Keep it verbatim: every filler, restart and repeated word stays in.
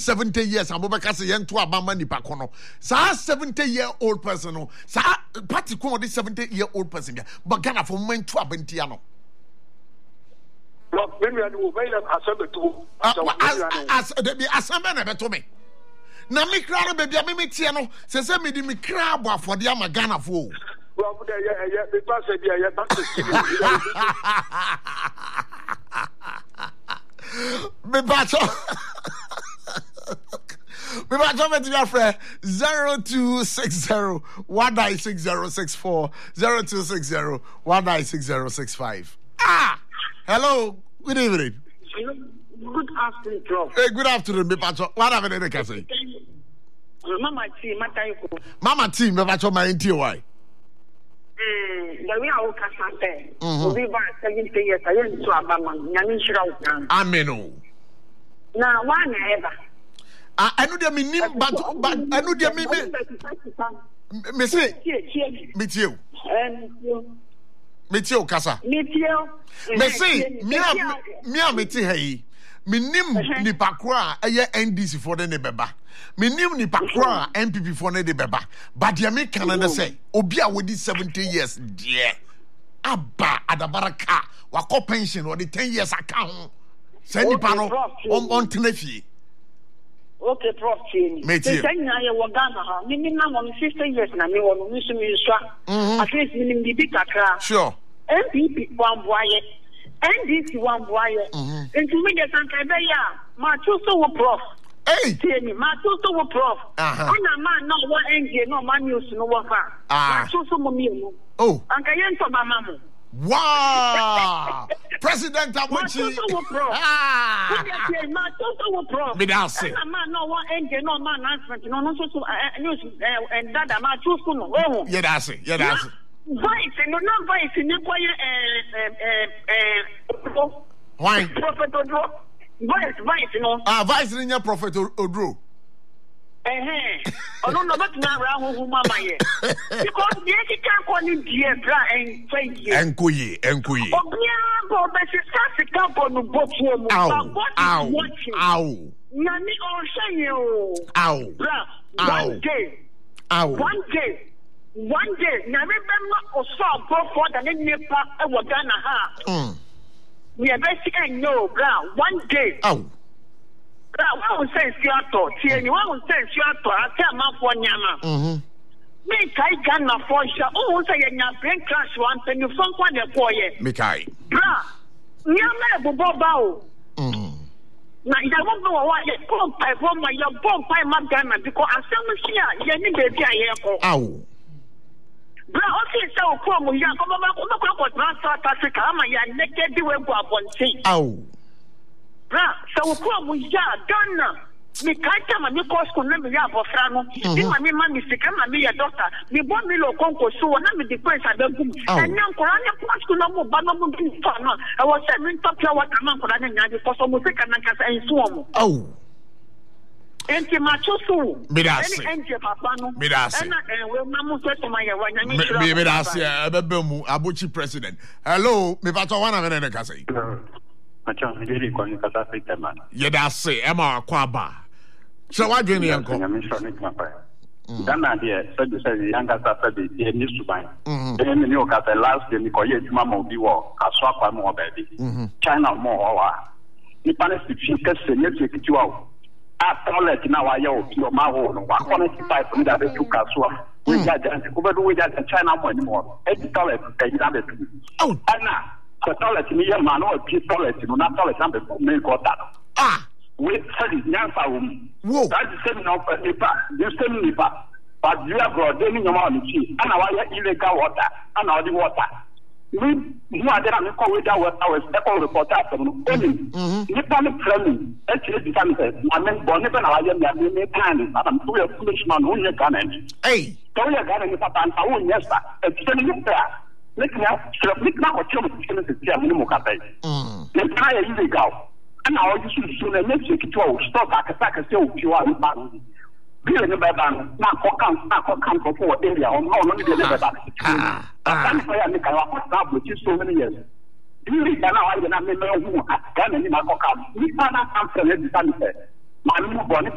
seventy years abobeka say yen to abama nipa kono sa seventy year old person no sa party ko the seventy year old person bia but Ghana for moment to abentia no no maybe I will buy them assemble to as they be assemble na beto me na me kra no baby me metie no se se me di me kra abo afode ama Ghana fo well yeah yeah yeah the pass be yeah back me bacho me bacho me ti friend zero two six zero one nine six zero six four zero two six zero one nine six zero six five. Ah, hello, good evening. Good afternoon, Prof. Hey, good afternoon, me bacho. What have you done, say? Mama T, Matayoko. Mama T, me bacho my N T Y. Mm, the way I work as a will be about seventy years. I went to Abama, Yamin Amen. Now, one ever. I know they mean, but but I know they mean me. Me say, meet you. Meet you, Kasa. Meet you. Me say, me me me meet hey. Me nim ni pakwa eye N D C for the ne beba. Me nim ni pakwa N P P for ne de beba. But the me Canada say obi a wodi seventy years dear. Abba adabaraka wako pension or the ten years account. Say nipa no on on tenefie. Okay, Prof. Me too. Say na ye wo Ghana ha. Me ni na mo fifty years na me wo no mi so mi swa. At least me nim bibi kakra. Sure. N P P wan boaye. N D C wan boaye. Nti me de sanka be ya. Ma chu so wo Prof. Hey. Tell me, ma chu so wo Prof. Uh-huh. Ona ma no wo N G no ma news no wo fa. Ma chu so mo mi mo. Oh. Anka yen to ba ma mo. Wow! President Abuchi. Ah! Me da say. Man, no one engine, no man announcement, no no so news and that ma choose no. Oh. Yeah, that's it. Yeah, that's it. Voice, no no voice, no quiet eh eh eh why? Prophet Odro. Voice, voice, no. Ah, voice in your Prophet Odro. Eh, oh no, no, but now around who mama ye. Because the can't call him dear bra and say Enkuyi, Enkuyi. Oh, yeah, go, but she starts to come on the boat. Ow, ow, ow. Nani or say you. Ow, bra. One day. Ow. One day. One day. Now remember, or saw go for the name of Ghana ha. Hmm. We are basically no, bra. One day. Ow. Wa won say siato tie ni wa won say siato ate amafo nyama mhm me kai Ghana for sha o won say nya brain crash one penny phone kwa de koye me kai bra nyama bobo ba o mhm na ida won go wa ye ko pai for ma ya bon pai ma Ghana because asem sia ye ni baby aye ko aw bra o si say o ko mu ya ko ba ko ko ko transfer Africa ama ya naked we go abonti aw bra so ko mu ya Ghana mi kanta ma mi ko school na mi ya bofra no mi ma mi ma mi sika ma mi ya doctor mi bo mi lo konko so na mi di prince abegum enya nkora ne ko school na mo ba no mo bi fa no e wo se mi top ya wata man nkora ne nya di ko so mo sika na kasa enso mo oh enti ma chosu mi da se enti papa no mi da se na e we ma mo so to ma ya wa nya mi mi mi da se abebe mu Abuchi president hello me pato wana me ne kasa Macho, ndiri kwa ni kasa fita man. Yeda se ema kwa ba. So wa dwen yanko. Nyamisho ni kapa. Dana dia so de say yanga sa fa be e ni suban. E mi ni o ka last day ni ko ye juma mo bi wo aso akwa mo ba bi. China mo wa. Ni pane si fi ka se nye ti ti wa. A toilet na wa ye o bi o ma ho no wa connect pipe ni da be tu ka so. We ja ja ko be do we ja China mo ni mo. E toilet e da be tu. Oh, ana the toilet ni ye man o pi toilet no na toilet na be me ko ta. Ah, we study nyansa wo. Whoa. That is same now for nipa, the same nipa. But you are brought any no man chi. Ana wa ye illegal water, ana wa di water. We who are there na ko we that water was the call reporter from no. Only nipa no training. E chi di kan say, I mean born nipa na wa ye me me pan, am to a foolish man who ye Ghana. Hey, so ye Ghana nipa pan ta won yes sir. E chi ni nipa. Nikna, nikna ko chimo chimo se tia ni mo ka bai. Mm. Nipa ye illegal. And I just soon and let's take it to stop back a sack and say, you are bad. Billing about now, come, now come for area on how long you never back. Ah, I'm for a nickel, I've with you so many years. You read now, I did not remember who I can in my cock. We can't come from every time. My new bonnet.